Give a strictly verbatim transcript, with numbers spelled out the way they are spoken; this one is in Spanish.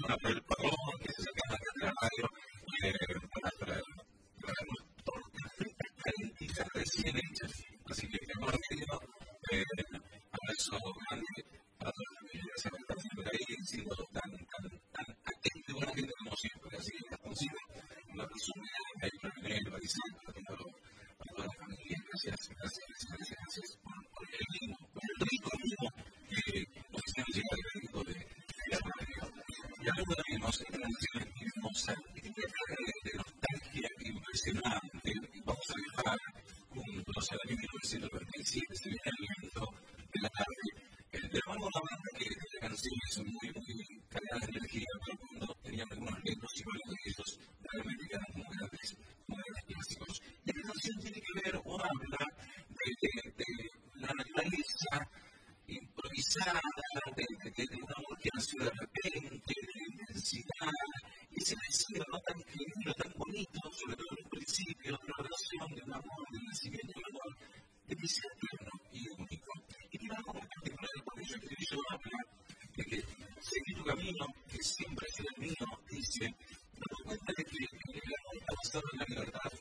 el padrón, que se sacan de la radio eh, para, para, para tortas fritas calentitas recién hechas. Así que tengo la medio, eh, abrazo grande para toda la familia, se van a estar siempre ahí, siendo tan, tan, tan atento y buena gente como siempre. Así que las consigo, una persona, ahí para el para toda la familia. Gracias, gracias, gracias, gracias por, por el mismo, por el rico mismo que nos hicieron llegar el rico de la radio. Y hablando de mismos, esta canción es hermosa y tiene una carga de nostalgia impresionante. Vamos a viajar juntos al año mil novecientos noventa y siete, se viene el evento de la tarde. El de la mano de una banda que las canciones son muy, muy cargadas de energía, pero cuando tenían algunos ritmos y varios de ellos realmente quedan como grandes, como grandes clásicos. Y esta canción tiene que ver o habla de, de, de la naturaleza improvisada, de, de, de, de un amor que nació de repente, de la intensidad, y ese deseo no tan genuino, tan bonito, sobre todo en un principio, de una relación, de un amor, del nacimiento del amor, de que sea eterno y único. Y tiene algo muy particular, porque yo escribí habla de que seguir tu camino, que siempre es el mío, dice, me doy cuenta de que el amor está basado en la libertad.